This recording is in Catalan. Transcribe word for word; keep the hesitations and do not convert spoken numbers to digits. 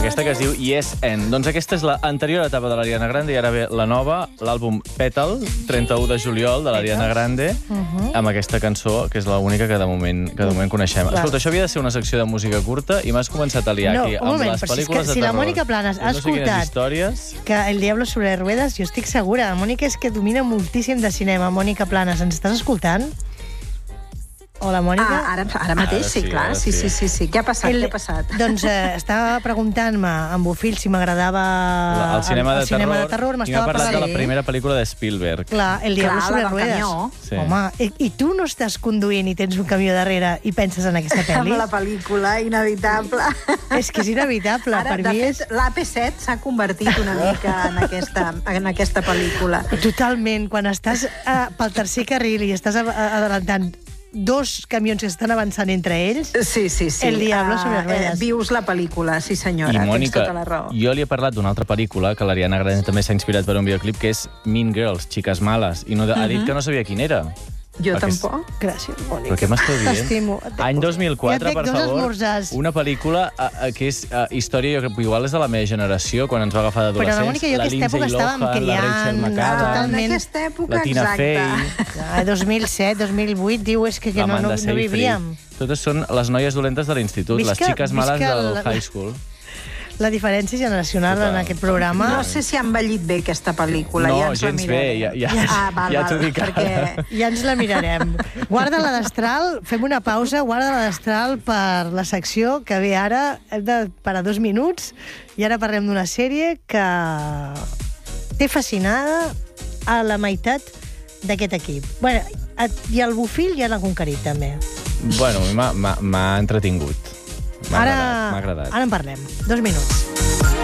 aquesta que es diu Yes and. Doncs aquesta és l'anterior etapa de l'Ariana Grande i ara ve la nova, l'àlbum Petal, trenta-u de juliol, de l'Ariana Grande, uh-huh. amb aquesta cançó, que és l'única que de moment que de moment coneixem. Clar. Escolta, això havia de ser una secció de música curta i m'has començat a liar no, aquí amb moment, les pel·lícules si de terror. Si la Mònica Planes ha no sé escoltat històries... que El Diablo sobre ruedas, jo estic segura. La Mònica és que domina moltíssim de cinema. Mònica Planes, ens estàs escoltant? Hola, Mònica. Ah, ara, ara mateix, ara sí, sí, clar. Sí, sí, sí, sí. Què ha passat? El, Què ha passat? Doncs eh, estava preguntant-me amb Bufil si m'agradava el cinema, el, de, el cinema terror, de terror. I m'ha parlat de la primera pel·lícula de Spielberg. Clar, El Diablo clar, sobre la ruedas. Sí. Home, i, i tu no estàs conduint i tens un camió darrere i penses en aquesta pel·li? Amb la pel·lícula, inevitable. És que és inevitable. Ara, per de mi fet, és... l'A P set s'ha convertit una mica en aquesta, en aquesta pel·lícula. Totalment. Quan estàs uh, pel tercer carril i estàs adelantant dos camions que estan avançant entre ells... Sí, sí, sí. El Diablo sobre ruedas. Eh, vius la pel·lícula, sí senyora, I, Mònica, tens tota la raó. jo li he parlat d'una altra pel·lícula que l'Ariana Grande també s'ha inspirat per un videoclip, que és Mean Girls, Xiques Males, i no, ha dit que no sabia quin era. Jo Perquè tampoc. Gràcies, Mònica. Però què m'esteu dient? T'estimo. Any dos mil quatre, ja per dos favor, esmorzars. una pel·lícula uh, uh, que és uh, història, jo crec que igual és de la meva generació, quan ens va agafar Però d'adolescents. la Mònica i jo aquesta època estàvem la criant, Rachel ah, McAdams, totalment. En aquesta època, la Tina exacte. Fey, Ah, dos mil set, dos mil vuit, diu, és que, que no, no, no vivíem. Totes són les noies dolentes de l'institut, les xiques males del el- high school. La diferència generacional Total. en aquest programa... No sé si ha envellit bé aquesta pel·lícula, No, ja ens la gens bé, mirarem. ja- ja- ah, val, ja t'ho val, dic ara. perquè... Ja ens la mirarem. Guarda-la destral, fem una pausa, guarda-la destral per la secció que ve ara. Hem de parar dos minuts i ara parlem d'una sèrie que té fascinada a la meitat d'aquest equip. Bueno, i el Bufil ja l'ha conquerit, també. Bueno, m'ha- m'ha m'ha entretingut. M'ha Ara, agradat, m'ha agradat. ara en parlem. Dos minuts.